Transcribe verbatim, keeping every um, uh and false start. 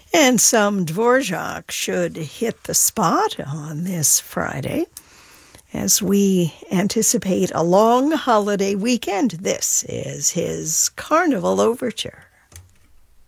And some Dvorak should hit the spot on this Friday as we anticipate a long holiday weekend. This is his Carnival Overture.